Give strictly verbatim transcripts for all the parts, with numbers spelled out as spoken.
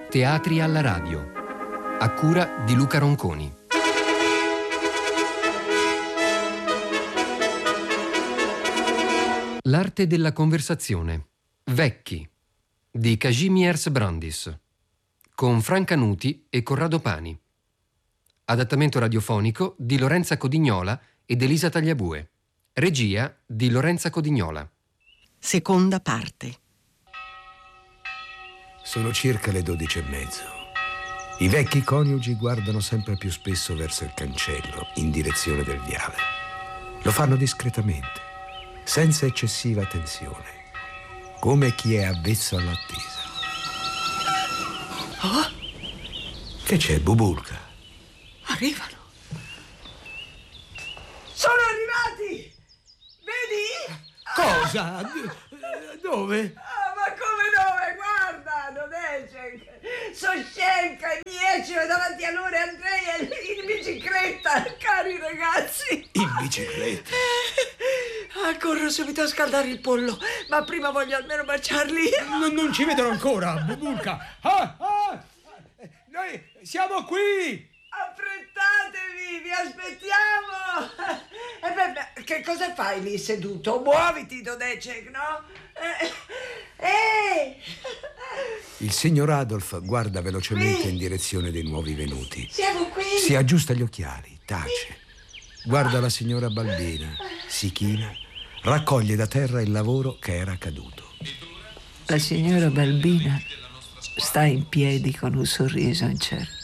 Teatri alla radio, a cura di Luca Ronconi. L'arte della conversazione. Vecchi, di Kazimierz Brandis, con Franca Nuti e Corrado Pani. Adattamento radiofonico di Lorenza Codignola ed Elisa Tagliabue. Regia di Lorenza Codignola. Seconda parte. Sono circa le dodici e mezzo. I vecchi coniugi guardano sempre più spesso verso il cancello, in direzione del viale. Lo fanno discretamente, senza eccessiva tensione, come chi è avvezzo all'attesa. Oh, Che c'è, Bubulka? arrivano. Sono arrivati! Vedi? Cosa? Dove? Ah, ma come dove? Guarda, Dodecek, Soscenka e Mieccio davanti a loro e Andrea in bicicletta, cari ragazzi. In bicicletta? Ah, corro subito a scaldare il pollo, ma prima voglio almeno baciarli. Non, non ci vedono ancora, Bubulka. Ah, ah, noi siamo qui! Affrettatevi, vi aspettiamo. E beh, beh, che cosa fai lì seduto? Muoviti, Dodecek, no? Eh, eh. Il signor Adolf guarda velocemente Qui. in direzione dei nuovi venuti. Siamo qui. Si aggiusta gli occhiali, tace. Guarda la signora Balbina, si china, raccoglie da terra il lavoro che era caduto. La signora Balbina sta in piedi con un sorriso incerto.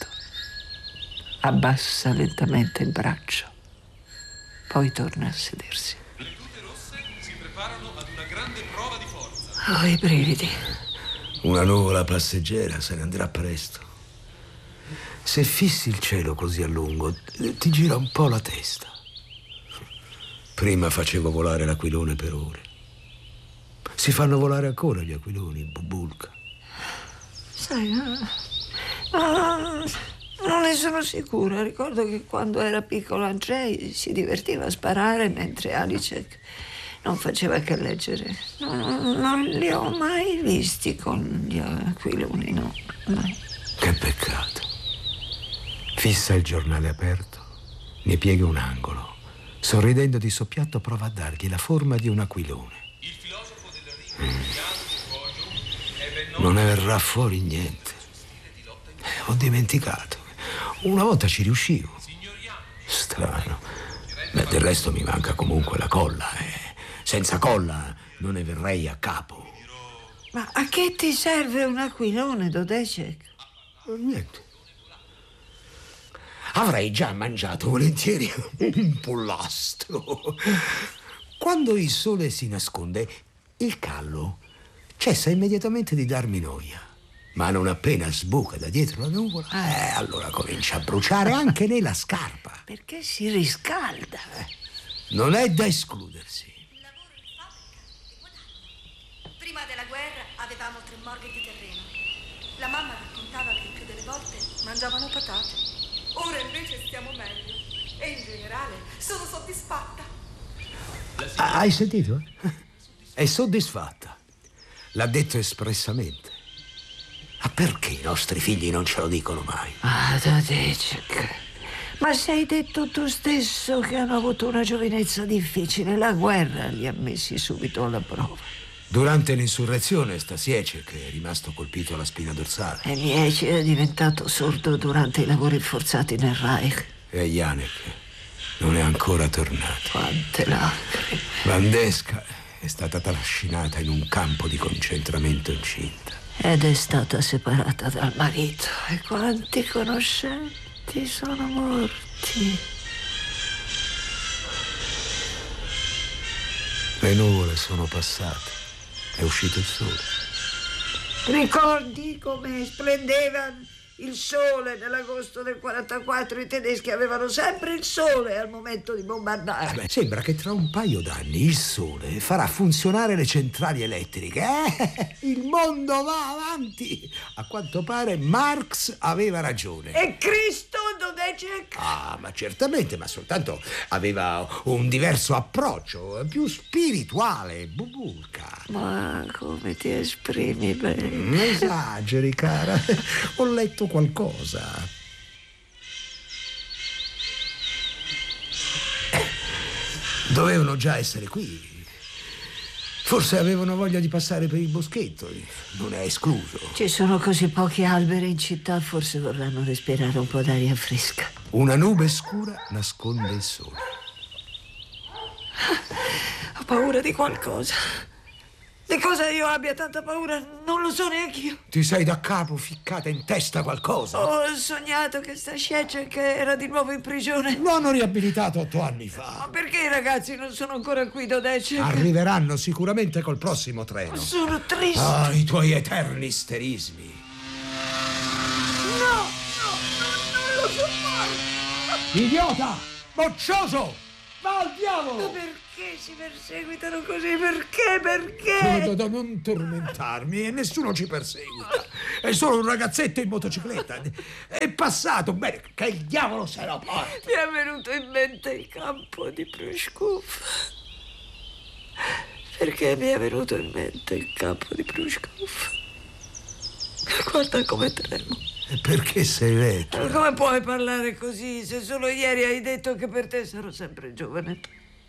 Abbassa lentamente il braccio, poi torna a sedersi. Le tute rosse si preparano ad una grande prova di forza. Oh, i brividi. Una nuvola passeggera se ne andrà presto. Se fissi il cielo così a lungo, ti gira un po' la testa. Prima facevo volare l'aquilone per ore. Si fanno volare ancora gli aquiloni, Bubulka. Sai, no, no, non ne sono sicura. Ricordo che quando era piccolo Andrei si divertiva a sparare mentre Alicek non faceva che leggere. No, non li ho mai visti con gli aquiloni, no, mai. Che peccato. Fissa il giornale aperto, ne piega un angolo. Sorridendo di soppiatto prova a dargli la forma di un aquilone. Il filosofo del Ring mm. è ben noto. Non ne verrà fuori niente. Ho dimenticato. Una volta ci riuscivo. Strano. Beh, del resto mi manca comunque la colla. Eh. Senza colla non ne verrei a capo. Ma a che ti serve un aquilone, Dodecek? Niente. Avrei già mangiato volentieri un pollastro. Quando il sole si nasconde, il callo cessa immediatamente di darmi noia. Ma non appena sbuca da dietro la nuvola, eh, allora comincia a bruciare anche lei la scarpa. Perché si riscalda. Eh, non è da escludersi. Lavoro in fabbrica e guadagno. Prima della guerra avevamo tre morghe di terreno. La mamma raccontava che il più delle volte mangiavano patate. Ora invece stiamo meglio e in generale sono soddisfatta. Ah, hai sentito? È soddisfatta. L'ha detto espressamente. Ma perché i nostri figli non ce lo dicono mai? Ah, Dodecek, ma sei detto tu stesso che hanno avuto una giovinezza difficile. La guerra li ha messi subito alla prova. Durante l'insurrezione Stasiecek è rimasto colpito alla spina dorsale. E Mieci è diventato sordo durante i lavori forzati nel Reich. E Janek non è ancora tornato. Quante lacrime. Vandeska è stata trascinata in un campo di concentramento incinta. Ed è stata separata dal marito. E quanti conoscenti sono morti. Le nuvole sono passate. È uscito il sole. Ricordi come splendeva il sole nell'agosto del quarantaquattro? I tedeschi avevano sempre il sole al momento di bombardare. Eh beh, sembra che tra un paio d'anni il sole farà funzionare le centrali elettriche. Eh? Il mondo va avanti. A quanto pare Marx aveva ragione. E Cristo Dodecek? Ah, ma certamente, ma soltanto aveva un diverso approccio, più spirituale, Bubulka. Ma come ti esprimi bene. Non esageri, cara. Ho letto qualcosa. Dovevano già essere qui. Forse avevano voglia di passare per il boschetto. Non è escluso. Ci sono così pochi alberi in città, forse vorranno respirare un po' d'aria fresca. Una nube scura nasconde il sole. Ho paura di qualcosa. Di cosa io abbia tanta paura non lo so neanche io. Ti sei da capo ficcata in testa qualcosa? Ho sognato che sta Scecek che era di nuovo in prigione. Lo hanno riabilitato otto anni fa. Ma perché i ragazzi non sono ancora qui, Dodecek? Arriveranno sicuramente col prossimo treno. Sono triste. Ah, i tuoi eterni isterismi. No, no, no, non lo sopporto. Idiota! Moccioso! Va al diavolo! Ma perché si perseguitano così? Perché? Perché? No, no, no, non tormentarmi, e nessuno ci perseguita. È solo un ragazzetto in motocicletta. È passato, bene, che il diavolo se lo porti. Mi è venuto in mente il campo di Prushkov. Perché mi è venuto in mente il campo di Prushkov? Guarda come tremo. E perché sei vecchio? Come puoi parlare così se solo ieri hai detto che per te sarò sempre giovane?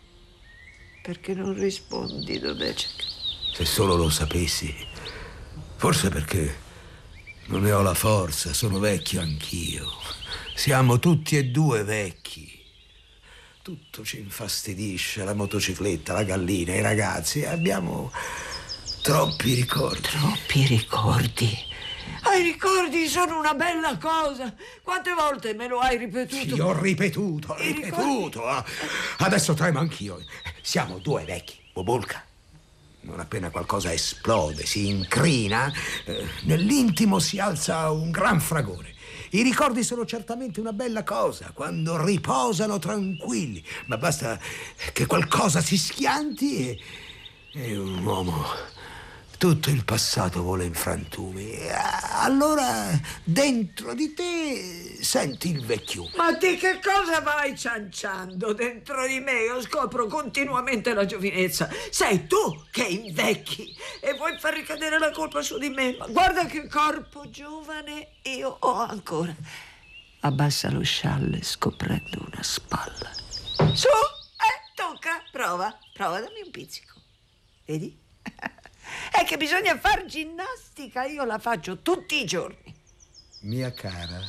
Perché non rispondi, Dodecek? Se solo lo sapessi. Forse perché non ne ho la forza, sono vecchio anch'io. Siamo tutti e due vecchi. Tutto ci infastidisce, la motocicletta, la gallina, i ragazzi. Abbiamo troppi ricordi. Troppi ricordi? Ah, i ricordi sono una bella cosa. Quante volte me lo hai ripetuto? Sì, ho ripetuto, ho I ripetuto. Ricordi... Adesso tremo anch'io. Siamo due vecchi, Bubulka. Non appena qualcosa esplode, si incrina, eh, nell'intimo si alza un gran fragore. I ricordi sono certamente una bella cosa quando riposano tranquilli, ma basta che qualcosa si schianti e, e un uomo... Tutto il passato vola in frantumi. Allora, dentro di te, senti il vecchiume. Ma di che cosa vai cianciando dentro di me? Io scopro continuamente la giovinezza. Sei tu che invecchi e vuoi far ricadere la colpa su di me. Ma guarda che corpo giovane io ho ancora. Abbassa lo scialle scoprendo una spalla. Su, eh, tocca, prova, prova, dammi un pizzico. Vedi? È che bisogna far ginnastica, io la faccio tutti i giorni. Mia cara,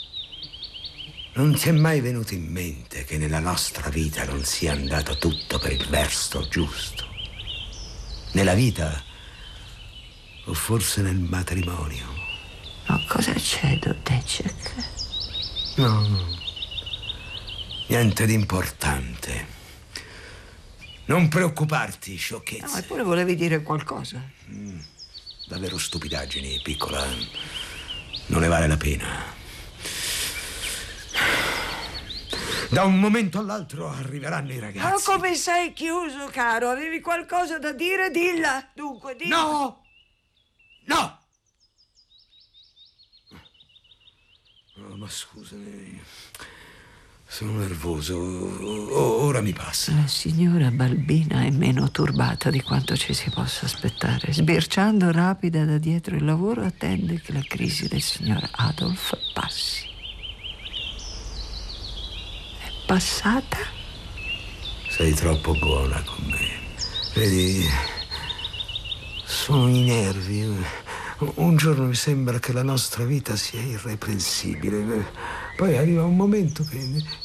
non ti è mai venuto in mente che nella nostra vita non sia andato tutto per il verso giusto? Nella vita o forse nel matrimonio? Ma cosa c'è, Dodecek? No, no, niente di importante. Non preoccuparti, sciocchezza. No, eppure volevi dire qualcosa. Mm, davvero stupidaggini, piccola. Non ne vale la pena. Da un momento all'altro arriveranno i ragazzi. Ma come sei chiuso, caro? Avevi qualcosa da dire? Dilla. Dunque, dilla. No! No! Oh, ma scusami. Sono nervoso. O- ora mi passa. La signora Balbina è meno turbata di quanto ci si possa aspettare. Sbirciando rapida da dietro il lavoro, attende che la crisi del signor Adolf passi. È passata? Sei troppo buona con me. Vedi, sono i nervi. Un giorno mi sembra che la nostra vita sia irreprensibile. Poi arriva un momento che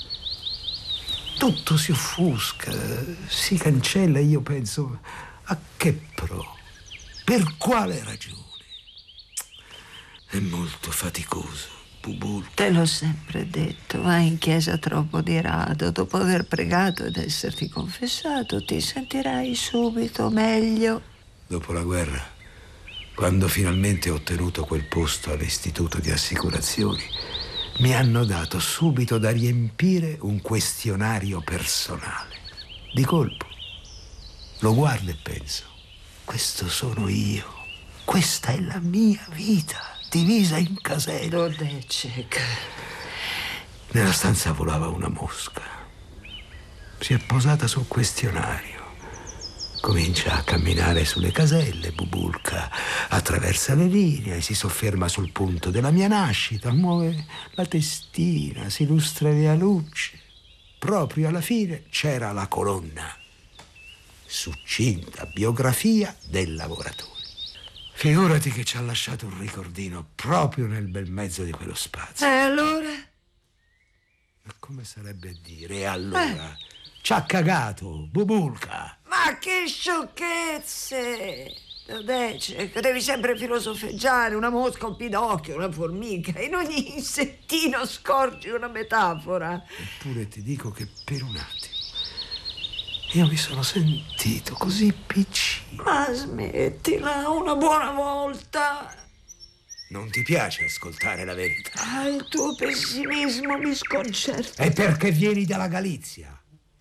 tutto si offusca, si cancella e io penso, a che pro? Per quale ragione? È molto faticoso, Bubulka. Te l'ho sempre detto, vai in chiesa troppo di rado. Dopo aver pregato ed esserti confessato, ti sentirai subito meglio. Dopo la guerra, quando finalmente ho ottenuto quel posto all'istituto di assicurazioni, mi hanno dato subito da riempire un questionario personale. Di colpo lo guardo e penso, questo sono io, questa è la mia vita, divisa in caselle. Dodecek, Nella stanza volava una mosca. Si è posata sul questionario. Comincia a camminare sulle caselle, Bubulka attraversa le linee, si sofferma sul punto della mia nascita, muove la testina, si lustra via luce. Proprio alla fine c'era la colonna. Succinta biografia del lavoratore. Figurati che ci ha lasciato un ricordino proprio nel bel mezzo di quello spazio. E allora? Ma come sarebbe a dire? E allora? Eh. Ci ha cagato, Bubulka. Ma che sciocchezze! Dodecek, devi sempre filosofeggiare, una mosca, un pidocchio, una formica. In ogni insettino scorgi una metafora. Eppure ti dico che per un attimo io mi sono sentito così piccino. Ma smettila, una buona volta. Non ti piace ascoltare la verità? Ah, il tuo pessimismo mi sconcerta. È perché vieni dalla Galizia.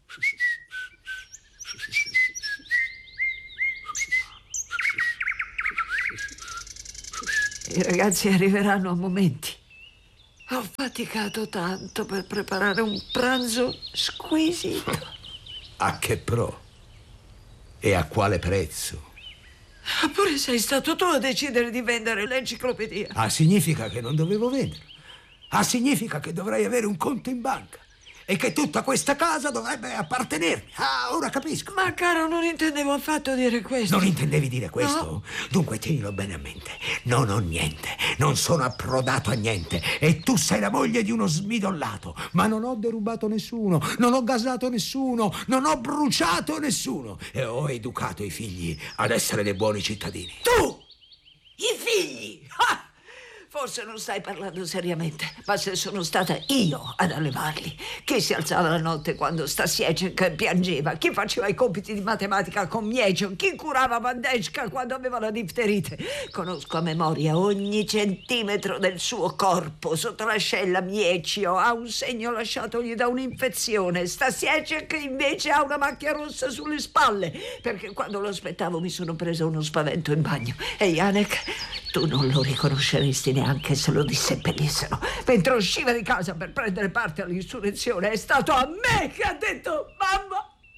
I ragazzi arriveranno a momenti. Ho faticato tanto per preparare un pranzo squisito. A che pro? E a quale prezzo? Pure sei stato tu a decidere di vendere l'enciclopedia. Ah, significa che non dovevo venderlo. Ah, significa che dovrei avere un conto in banca e che tutta questa casa dovrebbe appartenermi. Ah, ora capisco. Ma caro, non intendevo affatto dire questo. Non intendevi dire questo? No. Dunque tienilo bene a mente. Non ho niente, non sono approdato a niente e tu sei la moglie di uno smidollato. Ma non ho derubato nessuno, non ho gasato nessuno, non ho bruciato nessuno e ho educato i figli ad essere dei buoni cittadini. Tu! I figli! Ah! Forse non stai parlando seriamente, ma se sono stata io ad allevarli. Chi si alzava la notte quando Stasiecek piangeva? Chi faceva i compiti di matematica con Miecion? Chi curava Bandeshka quando aveva la difterite? Conosco a memoria ogni centimetro del suo corpo. Sotto l'ascella Miecio ha un segno lasciatogli da un'infezione. Stasiecek invece ha una macchia rossa sulle spalle, perché quando lo aspettavo mi sono presa uno spavento in bagno. E Janek, tu non lo riconosceresti neanche se lo disseppellissero. Mentre usciva di casa per prendere parte all'insurrezione, è stato a me che ha detto: mamma,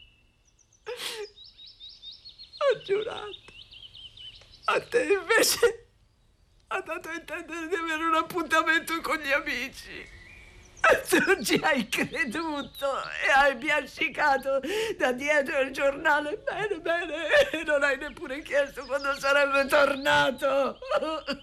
ho giurato. A te invece ha dato a intendere di avere un appuntamento con gli amici. Tu ci hai creduto e hai biascicato da dietro il giornale. Bene, bene, non hai neppure chiesto quando sarebbe tornato.